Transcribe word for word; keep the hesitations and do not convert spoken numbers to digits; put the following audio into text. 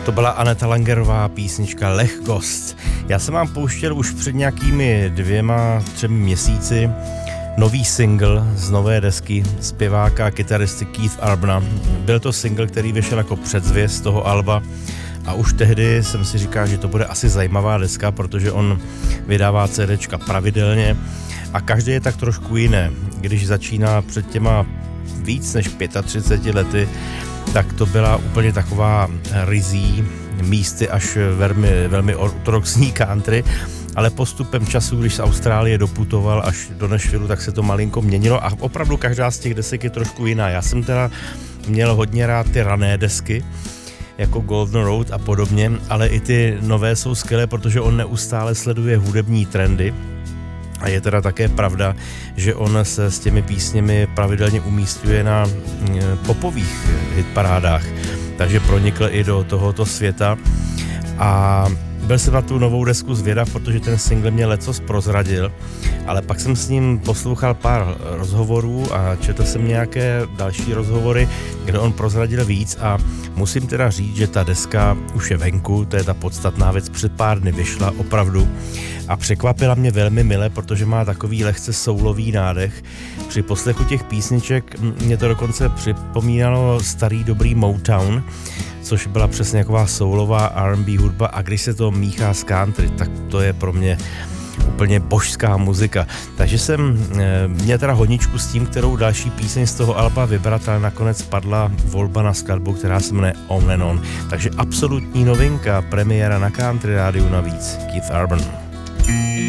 To byla Aneta Langerová písnička Lehkost. Já jsem vám pouštěl už před nějakými dvěma, třemi měsíci nový single z nové desky zpěváka a kytaristy Keith Urbana. Byl to single, který vyšel jako předzvěst toho alba a už tehdy jsem si říkal, že to bude asi zajímavá deska, protože on vydává CDčka pravidelně a každý je tak trošku jiné. Když začíná před těma víc než třiceti pěti lety, tak to byla úplně taková rizí, místy až velmi, velmi ortodoxní country, ale postupem času, když z Austrálie doputoval až do Nashvillu, tak se to malinko měnilo a opravdu každá z těch desek je trošku jiná. Já jsem teda měl hodně rád ty rané desky, jako Golden Road a podobně, ale i ty nové jsou skvělé, protože on neustále sleduje hudební trendy. A je teda také pravda, že on se s těmi písněmi pravidelně umísťuje na popových hitparádách, takže pronikl i do tohoto světa a byl jsem na tu novou desku zvědav, protože ten single mě lecos prozradil, ale pak jsem s ním poslouchal pár rozhovorů a četl jsem nějaké další rozhovory, kde on prozradil víc a musím teda říct, že ta deska už je venku, to je ta podstatná věc, před pár dny vyšla opravdu a překvapila mě velmi mile, protože má takový lehce soulový nádech. Při poslechu těch písniček mě to dokonce připomínalo starý dobrý Motown, což byla přesně taková soulová R and B hudba a když se to míchá s country, tak to je pro mě úplně božská muzika. Takže jsem měl teda hodničku s tím, kterou další píseň z toho alba vybrat, ale nakonec padla volba na skladbu, která se jmenuje On and On. Takže absolutní novinka, premiéra na Country rádiu navíc, Keith Urban.